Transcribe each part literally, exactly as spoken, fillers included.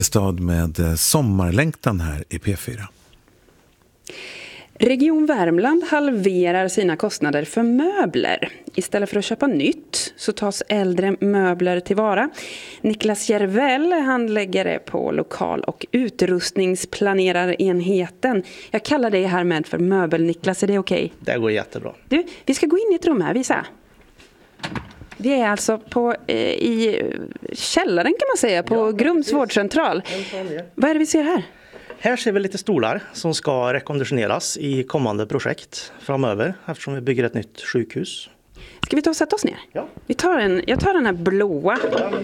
Stad med sommarlängtan här i P fyra. Region Värmland halverar sina kostnader för möbler. Istället för att köpa nytt så tas äldre möbler tillvara. Niklas Järvel, handläggare på lokal- och utrustningsplanerarenheten. Jag kallar det här med för möbel. Niklas, är det okej? Okay? Det går jättebra. Du, vi ska gå in i ett rum här, visa. Vi är alltså på, eh, i källaren kan man säga, på ja, Grums vårdcentral. Vad är det vi ser här? Här ser vi lite stolar som ska rekonditioneras i kommande projekt framöver eftersom vi bygger ett nytt sjukhus. Ska vi ta och sätta oss ner? Ja. Vi tar en, jag tar den här blåa.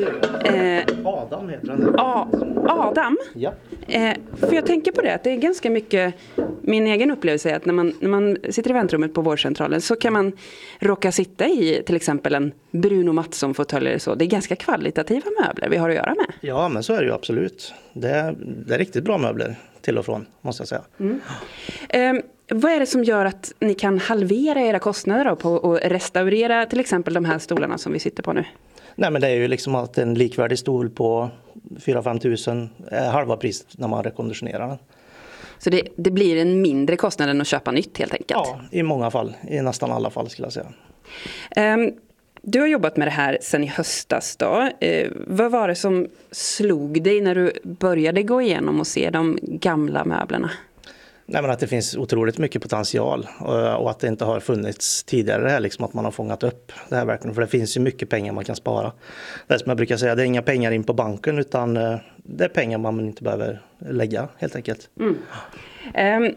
Eh, Adam heter den. A, Adam? Ja. Eh, för jag tänker på det, att det är ganska mycket, min egen upplevelse är att när man, när man sitter i väntrummet på vårdcentralen så kan man råka sitta i till exempel en Bruno Mattsson-fåtölj eller så. Det är ganska kvalitativa möbler vi har att göra med. Ja, men så är det ju absolut. Det är, det är riktigt bra möbler till och från, måste jag säga. Mm. Eh, vad är det som gör att ni kan halvera era kostnader då på att restaurera till exempel de här stolarna som vi sitter på nu? Nej, men det är ju liksom att en likvärdig stol på fyra till fem tusen är halva priset när man rekonditionerar den. Så det, det blir en mindre kostnad än att köpa nytt helt enkelt? Ja, i många fall. I nästan alla fall skulle jag säga. Um, du har jobbat med det här sedan i höstas då. Uh, vad var det som slog dig när du började gå igenom och se de gamla möblerna? Nej, men att det finns otroligt mycket potential och att det inte har funnits tidigare det här, liksom att man har fångat upp det här verkligen. För det finns ju mycket pengar man kan spara. Det är som jag brukar säga, det är inga pengar in på banken utan det är pengar man inte behöver lägga helt enkelt. Mm. Um,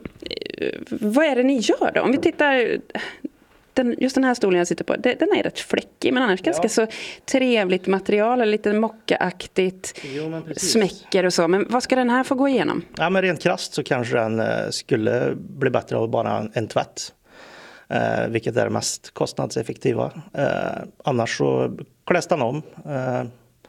vad är det ni gör då? Om vi tittar... Den, just den här stolen jag sitter på, det, den är rätt fläckig men annars ganska ja. så trevligt material, lite mockaaktigt, jo, smäcker och så. Men vad ska den här få gå igenom? Ja, men rent krasst så kanske den eh, skulle bli bättre av bara en, en tvätt. Eh, vilket är det mest kostnadseffektiva. Eh, annars så kläs den om, eh,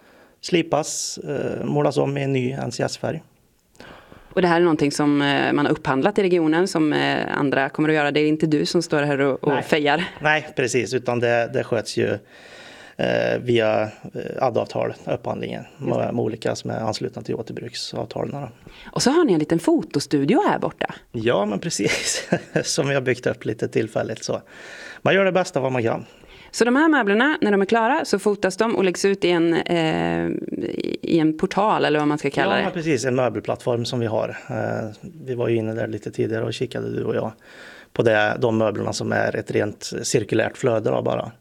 slipas, eh, målas om i en ny N C S-färg. Och det här är någonting som man har upphandlat i regionen som andra kommer att göra. Det är inte du som står här och, och fejar. Nej, precis. Utan det, det sköts ju eh, via A D-avtal, upphandlingen. Med, med olika som är anslutna till återbruksavtalen. Och så har ni en liten fotostudio här borta. Ja, men precis. Som vi har byggt upp lite tillfälligt. Så man gör det bästa vad man kan. Så de här möblerna, när de är klara så fotas de och läggs ut i en, eh, i en portal eller vad man ska kalla det. Ja, precis. En möbelplattform som vi har. Eh, vi var ju inne där lite tidigare och kikade du och jag på det, de möblerna som är ett rent cirkulärt flöde då bara.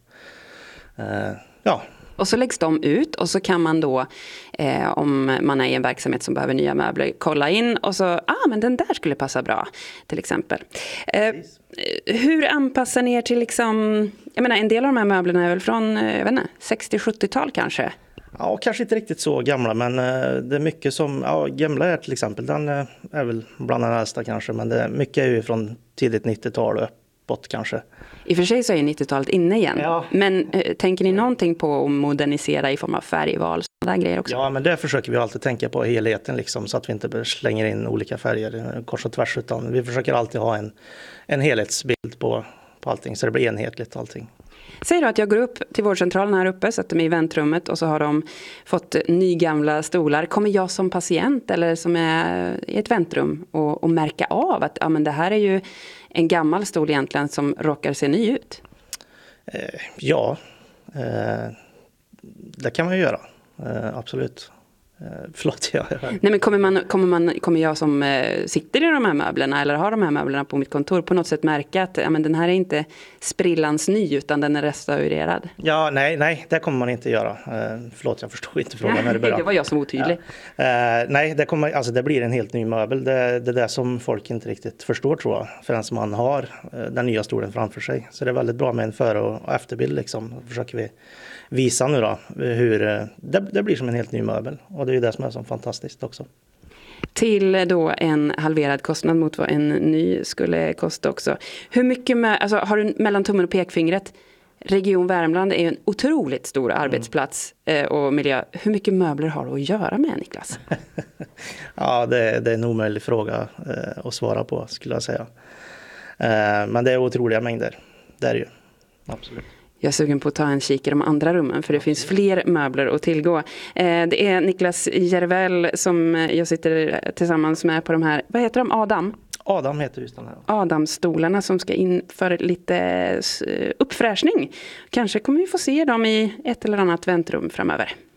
Eh, ja. Och så läggs de ut och så kan man då, eh, om man är i en verksamhet som behöver nya möbler, kolla in och så, ah men den där skulle passa bra till exempel. Eh, hur anpassar ni er till liksom, jag menar en del av de här möblerna är väl från, jag vet inte, sextio-sjuttiotal kanske? Ja, kanske inte riktigt så gamla men eh, det är mycket som, ja gamla är till exempel, den eh, är väl bland den äldsta kanske men det, mycket är ju från tidigt nittiotal och uppåt kanske. I och för sig så är nittiotalet inne igen. Ja. Men eh, tänker ni någonting på att modernisera i form av färgval? Sådana grejer också? Ja, men det försöker vi alltid tänka på helheten liksom, så att vi inte slänger in olika färger kors och tvärs. Utan vi försöker alltid ha en, en helhetsbild på, på allting så det blir enhetligt allting. Säg då att jag går upp till vårdcentralen här uppe, sätter mig i väntrummet och så har de fått nygamla stolar. Kommer jag som patient eller som är i ett väntrum och, och märka av att ja, men det här är ju en gammal stol egentligen som råkar se ny ut? Eh, ja, eh, det kan man ju göra. Eh, absolut. Eh, förlåt, jag... Nej, men kommer, man, kommer, man, kommer jag som eh, sitter i de här möblerna eller har de här möblerna på mitt kontor på något sätt märka att ja, men den här är inte sprillans ny utan den är restaurerad? Ja, nej, nej, det kommer man inte göra. Eh, förlåt, jag förstod inte frågan när det började. Det var jag som otydlig. Ja. Eh, nej, det, kommer, alltså, det blir en helt ny möbel. Det, det är det som folk inte riktigt förstår tror jag. Förrän man har eh, den nya stolen framför sig. Så det är väldigt bra med en före- och efterbild liksom. Då försöker vi visa nu då hur det, det blir som en helt ny möbel. Och det är ju det som är så fantastiskt också. Till då en halverad kostnad mot vad en ny skulle kosta också. Hur mycket med, alltså, har du mellan tummen och pekfingret? Region Värmland är ju en otroligt stor arbetsplats eh, och miljö. Hur mycket möbler har du att göra med, Niklas? Ja, det, det är en omöjlig fråga eh, att svara på skulle jag säga. Eh, men det är otroliga mängder. Det är det ju. Absolut. Jag är sugen på att ta en kik i de andra rummen för det finns fler möbler att tillgå. Eh, det är Niklas Järvel som jag sitter tillsammans med på de här, vad heter de, Adam? Adam heter just den här. Adamstolarna som ska in för lite uppfräschning. Kanske kommer vi få se dem i ett eller annat väntrum framöver.